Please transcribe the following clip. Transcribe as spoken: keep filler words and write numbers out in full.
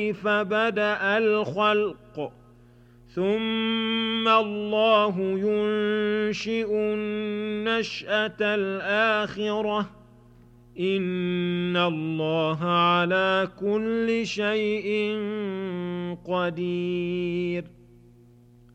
كيف بدأ الخلق ثم الله ينشئ النشأة الآخرة إن الله على كل شيء قدير.